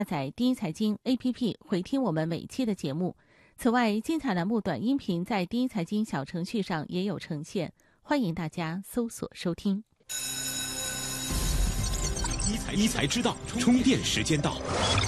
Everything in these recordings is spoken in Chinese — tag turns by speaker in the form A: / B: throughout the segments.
A: 下载第一财经 APP 回听我们每期的节目。此外，精彩栏目短音频在第一财经小程序上也有呈现，欢迎大家搜索收听。
B: 一财知道，充电时间到。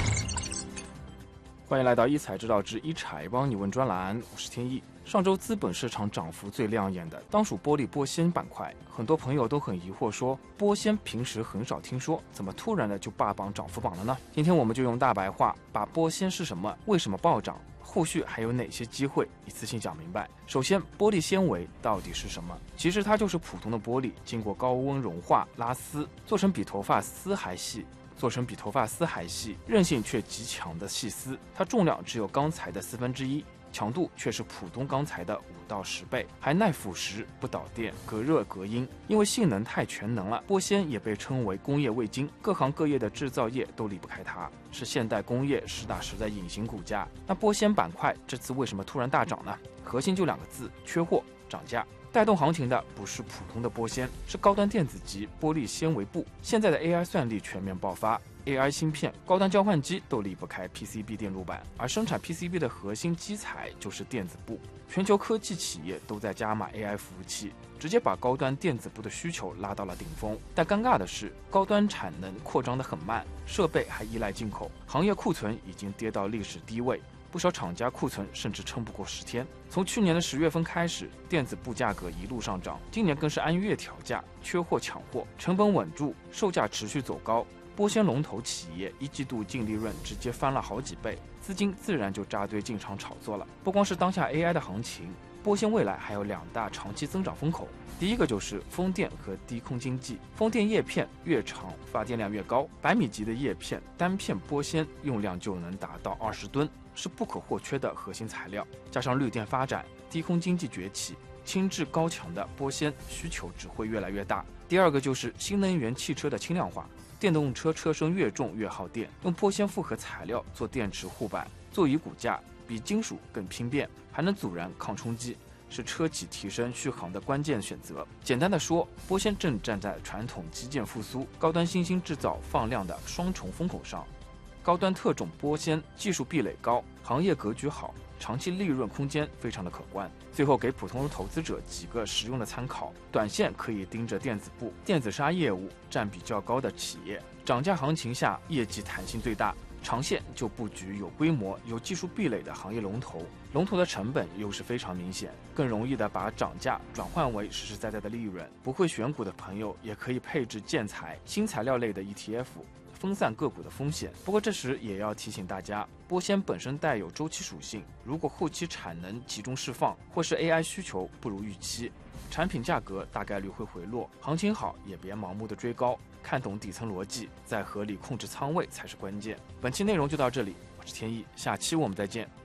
C: 欢迎来到一财知道之一财帮你问专栏，我是天意。上周资本市场涨幅最亮眼的当属玻璃玻纤板块，很多朋友都很疑惑说，玻纤平时很少听说，怎么突然的就霸榜涨幅榜了呢？今天我们就用大白话把玻纤是什么，为什么暴涨，后续还有哪些机会，一次性讲明白。首先，玻璃纤维到底是什么？其实它就是普通的玻璃，经过高温融化拉丝，做成比头发丝还细，韧性却极强的细丝，它重量只有钢材的1/4，强度却是普通钢材的5到10倍，还耐腐蚀、不导电、隔热隔音。因为性能太全能了，玻纤也被称为工业味精，各行各业的制造业都离不开它，是现代工业实打实的隐形骨架。那玻纤板块这次为什么突然大涨呢？核心就2个字：缺货、涨价。带动行情的不是普通的玻纤，是高端电子级玻璃纤维布。现在的 AI 算力全面爆发， AI 芯片、高端交换机都离不开 PCB 电路板，而生产 PCB 的核心基材就是电子布。全球科技企业都在加码 AI 服务器，直接把高端电子布的需求拉到了顶峰。但尴尬的是，高端产能扩张得很慢，设备还依赖进口，行业库存已经跌到历史低位。不少厂家库存甚至撑不过10天。从去年的10月份开始，电子布价格一路上涨，今年更是按月调价，缺货抢货，成本稳住，售价持续走高。玻纤龙头企业1季度净利润直接翻了好几倍，资金自然就扎堆进场炒作了。不光是当下 AI 的行情，玻纤未来还有2大长期增长风口。第一个就是风电和低空经济，风电叶片越长发电量越高，100米级的叶片单片玻纤用量就能达到20吨，是不可或缺的核心材料。加上绿电发展、低空经济崛起，轻质高强的玻纤需求只会越来越大。第二个就是新能源汽车的轻量化，电动车车身越重越耗电，用玻纤复合材料做电池护板，座椅骨架比金属更轻便，还能阻燃抗冲击，是车企提升续航的关键选择。简单的说，玻纤正站在传统基建复苏、高端新兴制造放量的双重风口上。高端特种玻纤技术壁垒高，行业格局好，长期利润空间非常的可观。最后给普通投资者几个实用的参考：短线可以盯着电子布、电子纱业务占比较高的企业，涨价行情下业绩弹性最大；长线就布局有规模、有技术壁垒的行业龙头，龙头的成本优势非常明显，更容易的把涨价转换为实实在在的利润。不会选股的朋友也可以配置建材、新材料类的 ETF。分散个股的风险。不过这时也要提醒大家，玻纤本身带有周期属性，如果后期产能集中释放，或是 AI 需求不如预期，产品价格大概率会回落。行情好也别盲目的追高，看懂底层逻辑，再合理控制仓位才是关键。本期内容就到这里，我是天意，下期我们再见。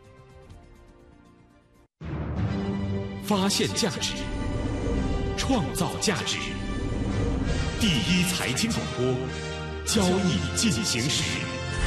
B: 发现价值，创造价值，第一财经广播，交易进行时。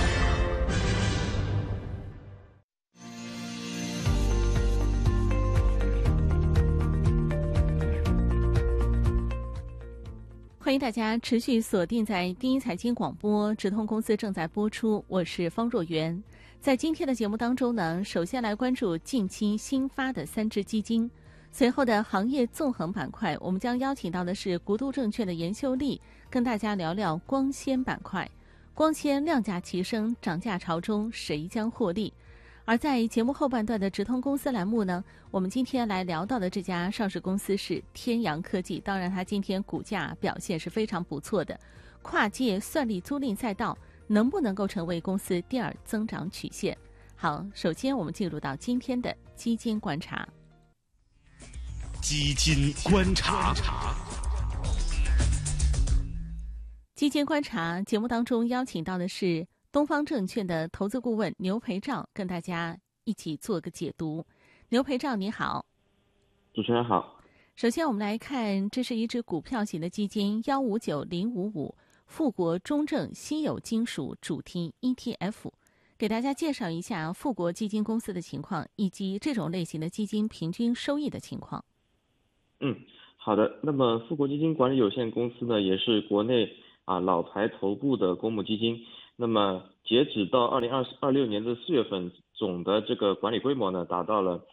A: 欢迎大家持续锁定在第一财经广播，直通公司正在播出，我是方若媛。在今天的节目当中呢，首先来关注近期新发的3只基金，随后的行业纵横板块，我们将邀请到的是国都证券的严秀丽，跟大家聊聊光纤板块。光纤量价齐升，涨价潮中，谁将获利？而在节目后半段的直通公司栏目呢，我们今天来聊到的这家上市公司是天阳科技，当然它今天股价表现是非常不错的。跨界算力租赁赛道能不能够成为公司第2增长曲线？好，首先我们进入到今天的基金观察。
B: 基金观察。
A: 基金观察节目当中邀请到的是东方证券的投资顾问牛培照，跟大家一起做个解读。牛培照你好。
D: 主持人好。
A: 首先我们来看，这是一只股票型的基金159055富国中证稀有金属主题 ETF， 给大家介绍一下富国基金公司的情况，以及这种类型的基金平均收益的情况。
D: 好的。那么富国基金管理有限公司呢，也是国内老牌头部的公募基金。 那么截止到2026年的4月份，总的这个管理规模呢达到了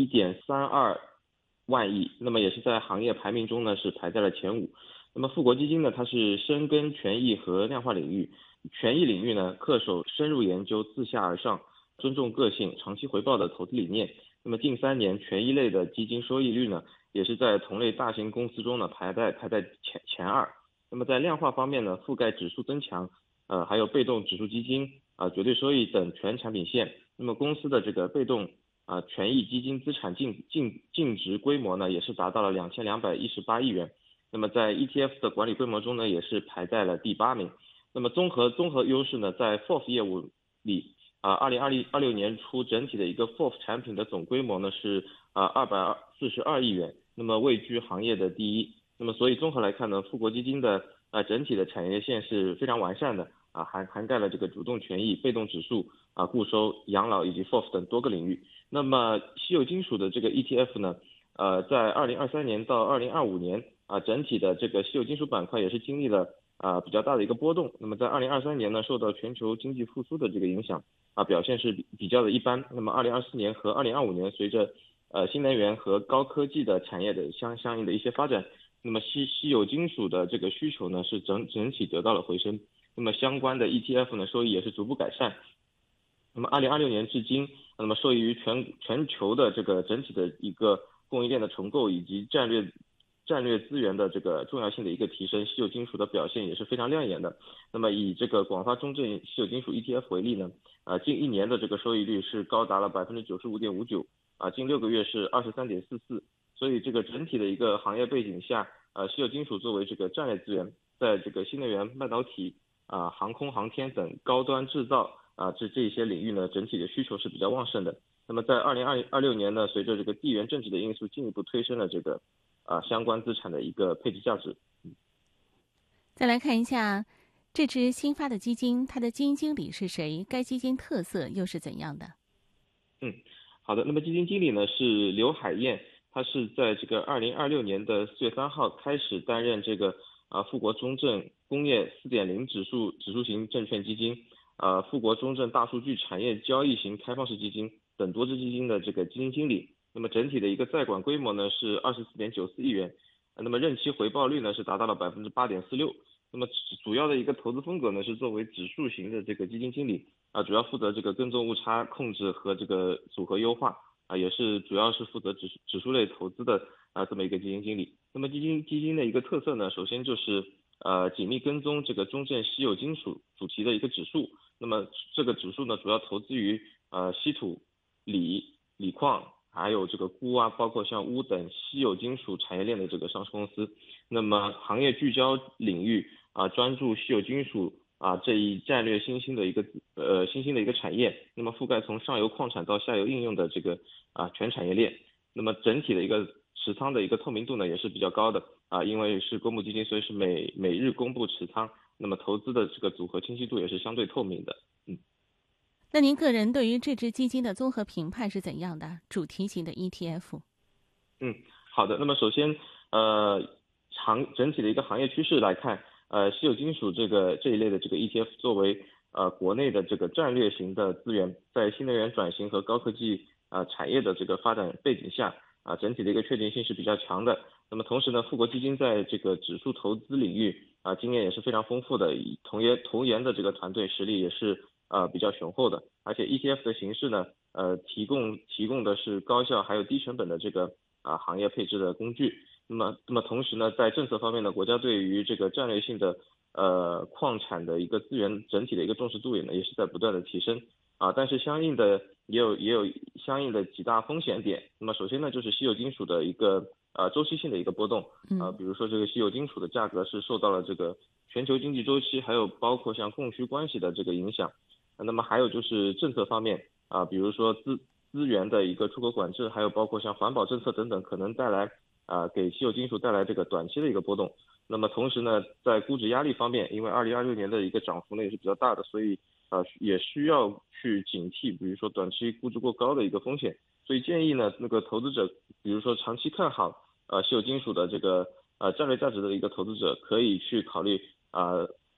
D: 1.32万亿，那么也是在行业排名中呢是排在了前5。那么富国基金呢，它是深耕权益和量化领域，权益领域呢恪守深入研究、自下而上、尊重个性、长期回报的投资理念。那么近3年权益类的基金收益率呢，也是在同类大型公司中呢排在前2。那么在量化方面呢，覆盖指数增强，还有被动指数基金绝对收益等全产品线。那么公司的这个被动权益基金资产净值规模呢，也是达到了2218亿元。那么在 ETF 的管理规模中呢，也是排在了第8名。那么综合优势呢，在 FOF 业务里，2026年初整体的一个 FOF 产品的总规模呢是242亿元，那么位居行业的第1。那么所以综合来看呢，富国基金的整体的产业线是非常完善的涵盖了这个主动权益、被动指数固收、养老以及 FOF 等多个领域。那么稀有金属的这个 ETF 呢，在2023年到2025年整体的这个稀有金属板块也是经历了比较大的一个波动。那么在2023年呢，受到全球经济复苏的这个影响表现是比较的一般。那么2024年和2025年，随着新能源和高科技的产业的相应的一些发展，那么稀有金属的这个需求呢是整体得到了回升。那么相关的 ETF 呢收益也是逐步改善。那么2026年至今，那么受益于全球的这个整体的一个供应链的重构以及战略资源的这个重要性的一个提升，稀有金属的表现也是非常亮眼的。那么以这个广发中证稀有金属 ETF 为例呢，近1年的这个收益率是高达了95.59%，近6个月是23.44%。所以这个整体的一个行业背景下，稀有金属作为这个战略资源，在这个新能源、半导体航空航天等高端制造这些领域呢，整体的需求是比较旺盛的。那么在2026年呢，随着这个地缘政治的因素进一步推升了这个相关资产的一个配置价值。
A: 再来看一下这支新发的基金，它的基金经理是谁？该基金特色又是怎样的？
D: 好的。那么基金经理呢是刘海燕，他是在这个2026年的4月3号开始担任这个富国中证工业 4.0 指数型证券基金、富国中证大数据产业交易型开放式基金等多支基金的这个基金经理。那么整体的一个在管规模呢是24.94亿元，那么任期回报率呢是达到了8.46%。那么主要的一个投资风格呢是作为指数型的这个基金经理主要负责这个跟踪误差控制和这个组合优化也是主要是负责指数类投资的这么一个基金经理。那么基金的一个特色呢，首先就是紧密跟踪这个中证稀有金属主题的一个指数。那么这个指数呢主要投资于稀土、锂矿还有这个钴包括像钨等稀有金属产业链的这个上市公司。那么行业聚焦领域专注稀有金属这一战略新兴的一个产业。那么覆盖从上游矿产到下游应用的这个全产业链。那么整体的一个持仓的一个透明度呢也是比较高的因为是公募基金，所以是每日公布持仓，那么投资的这个组合清晰度也是相对透明的。
A: 那您个人对于这支基金的综合评判是怎样的？主题型的 ETF。
D: 好的。那么首先整体的一个行业趋势来看，稀有金属这一类的这个 ETF 作为国内的这个战略型的资源，在新能源转型和高科技产业的这个发展背景下整体的一个确定性是比较强的。那么同时呢，富国基金在这个指数投资领域经验也是非常丰富的，同研的这个团队实力也是比较雄厚的。而且 ETF 的形式呢提供的是高效还有低成本的这个行业配置的工具。那么同时呢，在政策方面呢，国家对于这个战略性的矿产的一个资源整体的一个重视度也是在不断的提升但是相应的也有相应的几大风险点。那么首先呢，就是稀有金属的一个周期性的一个波动比如说这个稀有金属的价格是受到了这个全球经济周期还有包括像供需关系的这个影响。那么还有就是政策方面比如说资源的一个出口管制，还有包括像环保政策等等，可能带来给稀有金属带来这个短期的一个波动。那么同时呢，在估值压力方面，因为2026年的一个涨幅呢也是比较大的，所以也需要去警惕比如说短期估值过高的一个风险。所以建议呢，那个投资者比如说长期看好稀有金属的这个战略价值的一个投资者，可以去考虑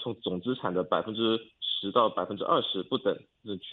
D: 从总资产的10%到20%不等，